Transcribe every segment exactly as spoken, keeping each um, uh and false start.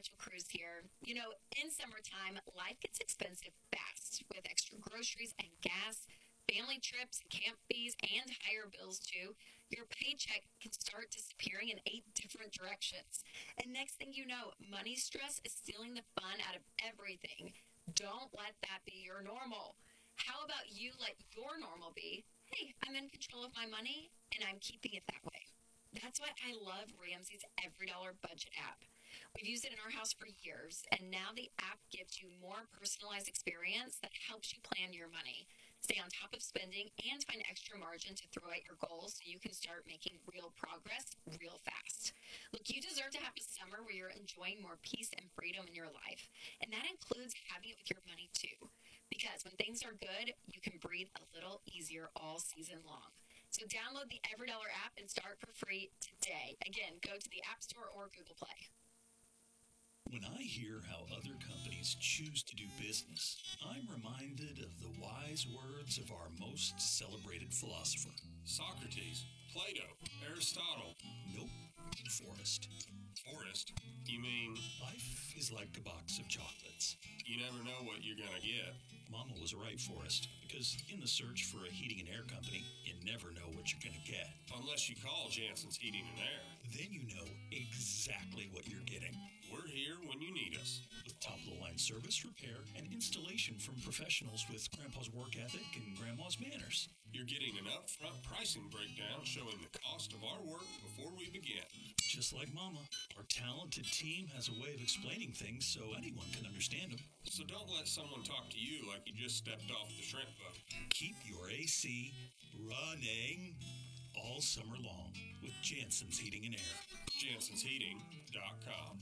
Rachel Cruz here. You know, in summertime, life gets expensive fast with extra groceries and gas, family trips, camp fees, and higher bills too. Your paycheck can start disappearing in eight different directions. And next thing you know, money stress is stealing the fun out of everything. Don't let that be your normal. How about you let your normal be, hey, I'm in control of my money and I'm keeping it that way. That's why I love Ramsey's Every Dollar Budget app. We've used it in our house for years, and now the app gives you more personalized experience that helps you plan your money, stay on top of spending, and find extra margin to throw at your goals so you can start making real progress real fast. Look, you deserve to have a summer where you're enjoying more peace and freedom in your life, and that includes having it with your money too. Because when things are good, you can breathe a little easier all season long. So download the Every Dollar app and start for free today. Again, go to the App Store or Google Play. When I hear how other companies choose to do business, I'm reminded of the wise words of our most celebrated philosopher. Socrates, Plato, Aristotle. Nope, Forrest. Forrest? You mean Life is like a box of chocolates. you never know what you're gonna get? Mama was right, Forrest, because in the search for a heating and air company, you never know what you're going to get. Unless you call Jansen's Heating and Air. Then you know exactly what you're getting. We're here when you need us. With top-of-the-line service, repair, and installation from professionals with Grandpa's work ethic and Grandma's manners. You're getting an upfront pricing breakdown showing the cost of our work before we begin. Just like Mama, our talented team has a way of explaining things so anyone can understand them. So don't let someone talk to you like you just stepped off the shrimp boat. Keep your A C running all summer long with Jansen's Heating and Air. Jansens Heating dot com.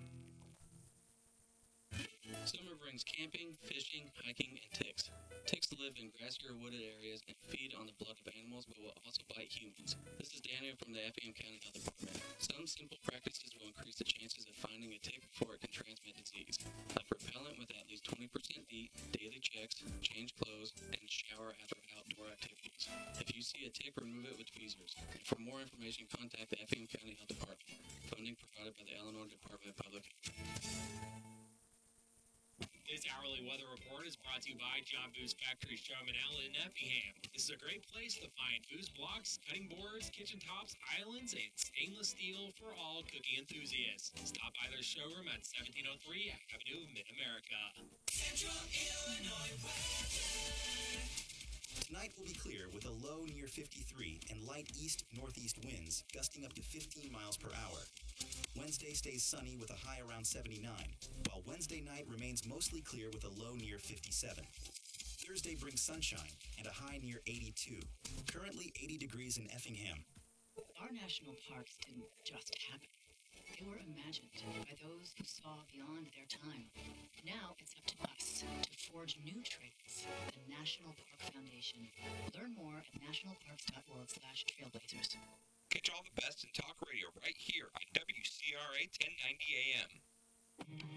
Summer brings camping, fishing, hiking, and ticks. Ticks live in grassier wooded areas and feed on the blood of animals, but will also bite humans. This is Daniel from the Effingham County Health Department. Some simple practices will increase the chances of finding a tick before it can transmit disease. A repellent with at least twenty percent DEET, daily checks, change clothes, and shower after outdoor activities. If you see a tick, remove it with tweezers. And for more information, contact the Effingham County Health Department. Funding provided by the Illinois Department of Public Health. This hourly weather report is brought to you by John Boo's Factory Showroom in Allen, Effingham. This is a great place to find booze blocks, cutting boards, kitchen tops, islands, and stainless steel for all cooking enthusiasts. Stop by their showroom at seventeen oh three Avenue of Mid-America. Central Illinois weather. Tonight will be clear with a low near fifty-three and light east-northeast winds gusting up to fifteen miles per hour. Wednesday stays sunny with a high around seventy-nine, while Wednesday night remains mostly clear with a low near fifty-seven. Thursday brings sunshine and a high near eighty-two. Currently eighty degrees in Effingham. Our national parks didn't just happen. They were imagined by those who saw beyond their time. Now it's up to us to forge new trails. The National Park Foundation. Learn more at nationalparks.org slash trailblazers. Catch all the best in talk radio right here on W C R A ten ninety A M.